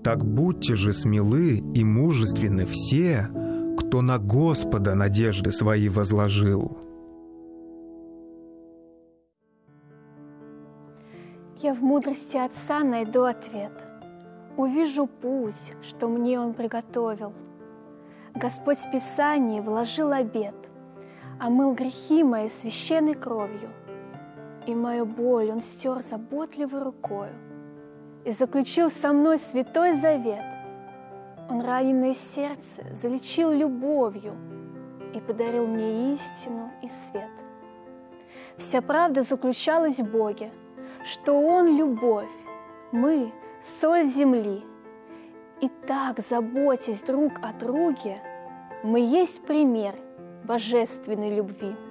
Так будьте же смелы и мужественны все, кто на Господа надежды свои возложил. Я в мудрости Отца найду ответ, увижу путь, что мне Он приготовил. Господь в Писании вложил обет, омыл грехи мои священной кровью, и мою боль Он стер заботливой рукою и заключил со мной святой завет. Он раненое сердце залечил любовью и подарил мне истину и свет. Вся правда заключалась в Боге, что Он — любовь, мы — соль земли. И так, заботясь друг о друге, мы есть пример божественной любви.